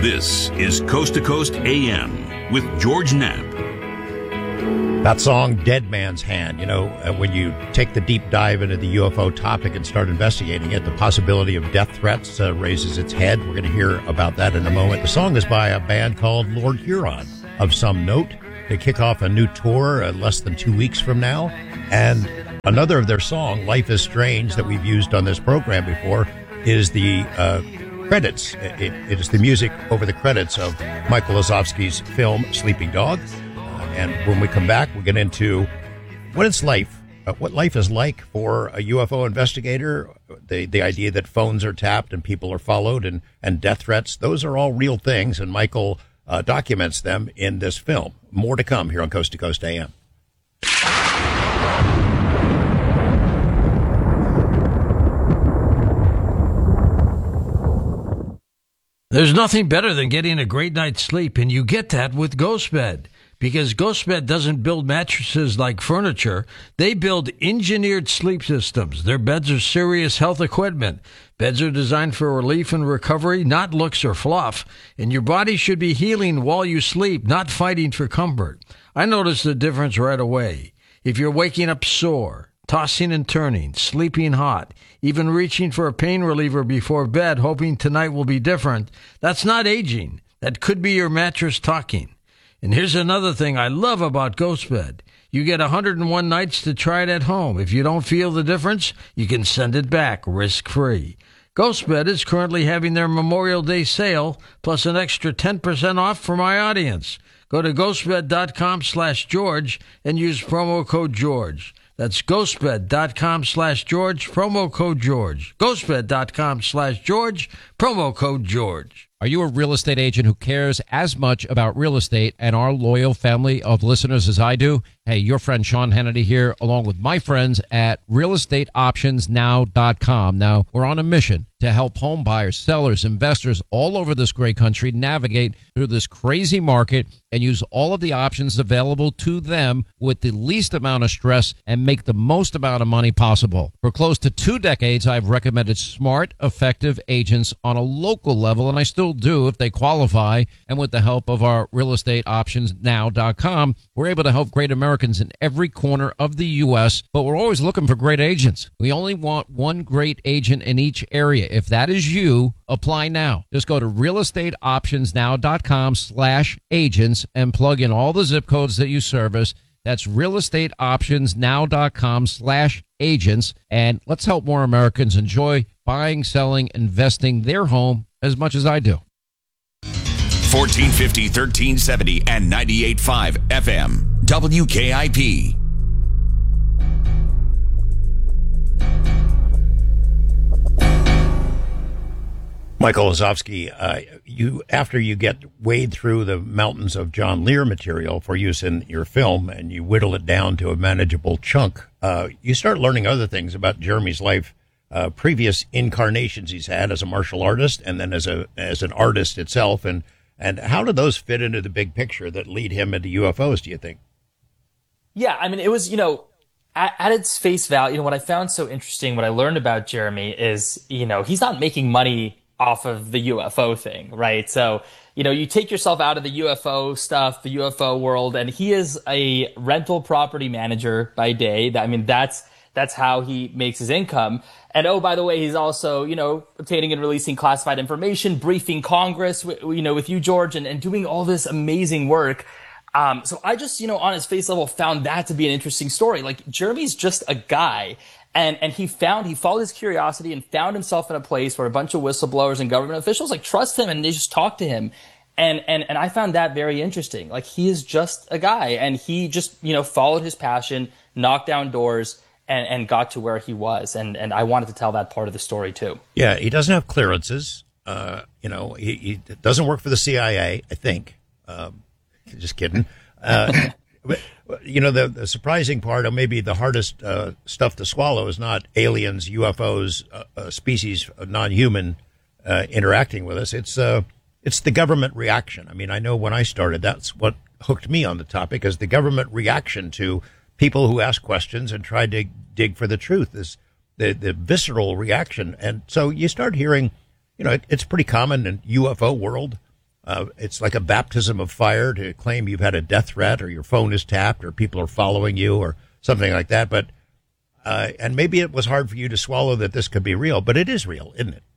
This is Coast to Coast AM with George Knapp. That song, Dead Man's Hand, when you take the deep dive into the UFO topic and start investigating it, the possibility of death threats raises its head. We're going to hear about that in a moment. The song is by a band called Lord Huron. Of some note, they kick off a new tour less than 2 weeks from now. And another of their song, Life is Strange, that we've used on this program before, is the credits. It is the music over the credits of Michael Wazowski's film Sleeping Dog. And when we come back, we'll get into what life is like for a UFO investigator, the idea that phones are tapped and people are followed and death threats. Those are all real things, and Michael documents them in this film. More to come here on Coast to Coast AM. There's nothing better than getting a great night's sleep, and you get that with GhostBed. Because GhostBed doesn't build mattresses like furniture. They build engineered sleep systems. Their beds are serious health equipment. Beds are designed for relief and recovery, not looks or fluff. And your body should be healing while you sleep, not fighting for comfort. I noticed the difference right away. If you're waking up sore, tossing and turning, sleeping hot, even reaching for a pain reliever before bed, hoping tonight will be different, that's not aging. That could be your mattress talking. And here's another thing I love about GhostBed. You get 101 nights to try it at home. If you don't feel the difference, you can send it back risk-free. GhostBed is currently having their Memorial Day sale, plus an extra 10% off for my audience. Go to ghostbed.com/George and use promo code George. That's ghostbed.com/George, promo code George. Ghostbed.com/George, promo code George. Are you a real estate agent who cares as much about real estate and our loyal family of listeners as I do? Hey, your friend Sean Hannity here, along with my friends at realestateoptionsnow.com. Now, we're on a mission to help home buyers, sellers, investors all over this great country navigate through this crazy market and use all of the options available to them with the least amount of stress and make the most amount of money possible. For close to 2 decades, I've recommended smart, effective agents on a local level, and I still do if they qualify. And with the help of our realestateoptionsnow.com, we're able to help great Americans in every corner of the U.S., but we're always looking for great agents. We only want one great agent in each area. If that is you, apply now. Just go to realestateoptionsnow.com/agents and plug in all the zip codes that you service. That's realestateoptionsnow.com/agents. And let's help more Americans enjoy buying, selling, investing their home as much as I do. 1450, 1370, and 98.5 FM. WKIP. Michael Wazowski, after you get wade through the mountains of John Lear material for use in your film and you whittle it down to a manageable chunk, you start learning other things about Jeremy's life, previous incarnations he's had as a martial artist and then as an artist itself. And how do those fit into the big picture that lead him into UFOs, do you think? Yeah, I mean, it was, at its face value, what I found so interesting, what I learned about Jeremy is, he's not making money off of the UFO thing, right? So, you take yourself out of the UFO stuff, the UFO world, and he is a rental property manager by day. That's how he makes his income. And oh, by the way, he's also, obtaining and releasing classified information, briefing Congress, with you, George, and doing all this amazing work. So I just, on his face level, found that to be an interesting story. Like, Jeremy's just a guy. And he followed his curiosity and found himself in a place where a bunch of whistleblowers and government officials trust him and they just talk to him. And I found that very interesting. Like, he is just a guy and he just, followed his passion, knocked down doors and got to where he was. And I wanted to tell that part of the story too. Yeah. He doesn't have clearances. He doesn't work for the CIA, I think. Just kidding. The surprising part, or maybe the hardest stuff to swallow, is not aliens, UFOs, species, non-human interacting with us. It's the government reaction. I mean, I know when I started, that's what hooked me on the topic, is the government reaction to people who ask questions and try to dig for the truth, is the visceral reaction. And so you start hearing, it's pretty common in UFO world It's like a baptism of fire to claim you've had a death threat or your phone is tapped or people are following you or something like that. But and maybe it was hard for you to swallow that this could be real, but it is real, isn't it?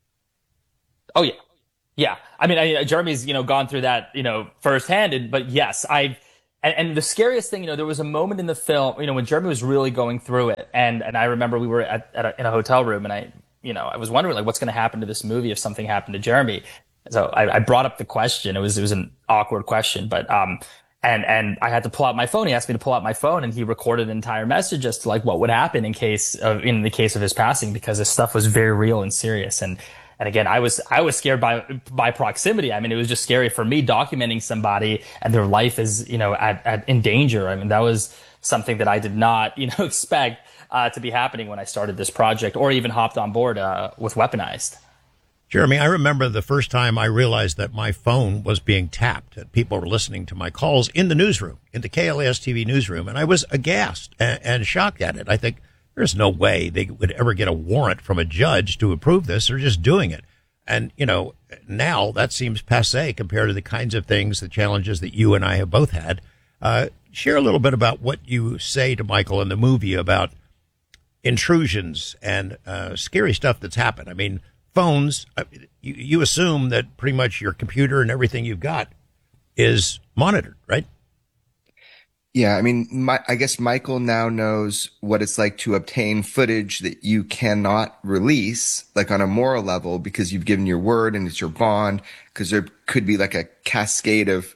Oh, yeah. Yeah. I mean, Jeremy's, gone through that, firsthand. But yes, and the scariest thing, there was a moment in the film, when Jeremy was really going through it. And I remember we were in a hotel room and I was wondering, like, what's going to happen to this movie if something happened to Jeremy? So I brought up the question. It was an awkward question, but, and I had to pull out my phone. He asked me to pull out my phone and he recorded an entire message as to like what would happen in the case of his passing, because this stuff was very real and serious. And again, I was scared by proximity. I mean, it was just scary for me documenting somebody and their life is, in danger. I mean, that was something that I did not, expect, to be happening when I started this project or even hopped on board, with Weaponized. Jeremy, I remember the first time I realized that my phone was being tapped, that people were listening to my calls in the newsroom, in the KLAS TV newsroom, and I was aghast and shocked at it. I think there's no way they would ever get a warrant from a judge to approve this. They're just doing it. And, now that seems passé compared to the kinds of things, the challenges that you and I have both had. Share a little bit about what you say to Michael in the movie about intrusions and scary stuff that's happened. I mean, phones, you assume that pretty much your computer and everything you've got is monitored, right? Yeah, I mean, I guess Michael now knows what it's like to obtain footage that you cannot release, like on a moral level, because you've given your word and it's your bond, because there could be like a cascade of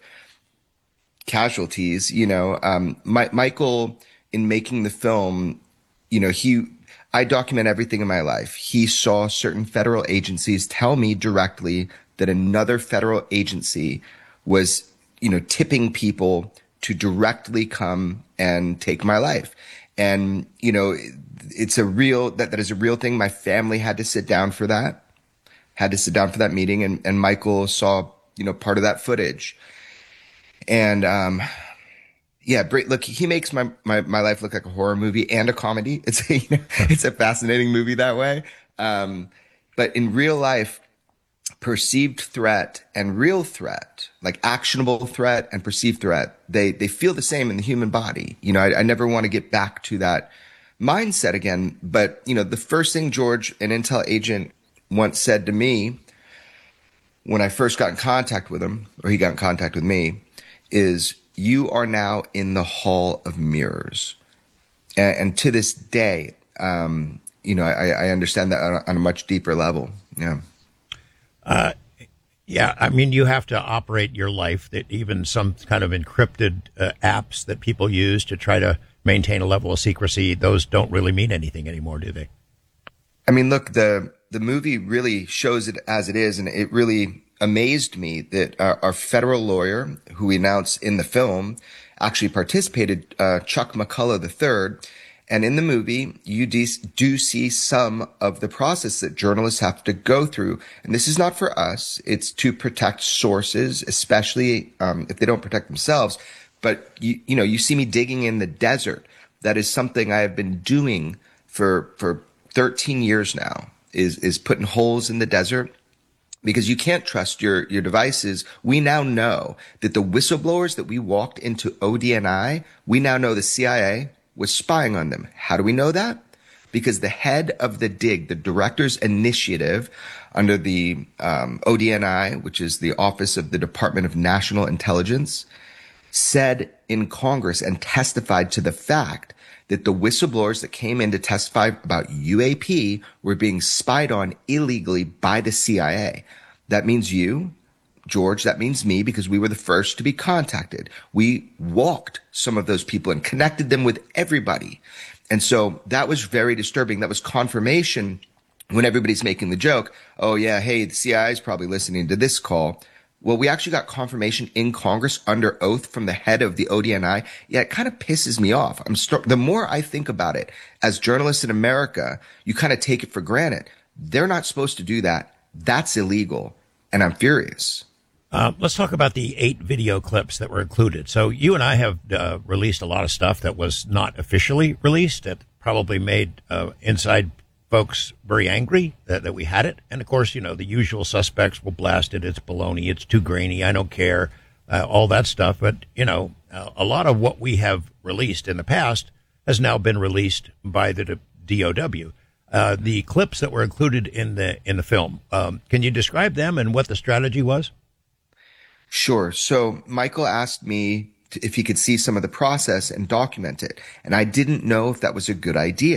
casualties, Michael, in making the film, I document everything in my life. He saw certain federal agencies tell me directly that another federal agency was, tipping people to directly come and take my life. And, it's that is a real thing. My family had to sit down for that meeting. And Michael saw, part of that footage. And, yeah, look, he makes my life look like a horror movie and a comedy. It's it's a fascinating movie that way. But in real life, perceived threat and real threat, like actionable threat and perceived threat, they feel the same in the human body. I never want to get back to that mindset again. But, the first thing George, an intel agent, once said to me when I first got in contact with him, or he got in contact with me, is, "You are now in the Hall of Mirrors." And to this day, I understand that on a much deeper level. Yeah. Yeah, I mean, you have to operate your life, that even some kind of encrypted apps that people use to try to maintain a level of secrecy, those don't really mean anything anymore, do they? I mean, look, the movie really shows it as it is, and it really amazed me that our federal lawyer, who we announced in the film, actually participated, Chuck McCullough III. And in the movie, you do see some of the process that journalists have to go through. And this is not for us. It's to protect sources, especially if they don't protect themselves. But, you see me digging in the desert. That is something I have been doing for 13 years now, is putting holes in the desert. Because you can't trust your devices. We now know that the whistleblowers that we walked into ODNI, we now know the CIA was spying on them. How do we know that? Because the head of the DIG, the Director's Initiative under the ODNI, which is the Office of the Department of National Intelligence, said in Congress and testified to the fact that the whistleblowers that came in to testify about UAP were being spied on illegally by the CIA. That means you, George, that means me, because we were the first to be contacted. We walked some of those people and connected them with everybody. And so that was very disturbing. That was confirmation when everybody's making the joke, oh yeah, hey, the CIA is probably listening to this call. Well, we actually got confirmation in Congress under oath from the head of the ODNI. Yeah, it kind of pisses me off. The more I think about it, as journalists in America, you kind of take it for granted. They're not supposed to do that. That's illegal. And I'm furious. Let's talk about the 8 video clips that were included. So you and I have released a lot of stuff that was not officially released, that probably made inside folks very angry that we had it. And of course, the usual suspects will blast it. It's baloney. It's too grainy. I don't care. All that stuff. But, a lot of what we have released in the past has now been released by the DOW. The clips that were included in the film, can you describe them and what the strategy was? Sure. So Michael asked me if he could see some of the process and document it. And I didn't know if that was a good idea.